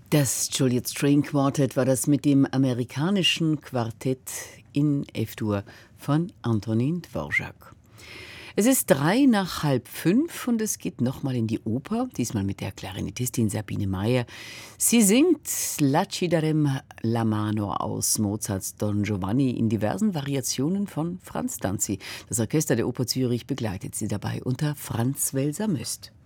Das Juliet String Quartet war das mit dem amerikanischen Quartett in F-Dur von Antonin Dvorak. Es ist 3 nach halb 5 und es geht nochmal in die Oper, diesmal mit der Klarinettistin Sabine Meyer. Sie singt La ci darem la mano aus Mozarts Don Giovanni in diversen Variationen von Franz Danzi. Das Orchester der Oper Zürich begleitet sie dabei unter Franz Welser-Möst.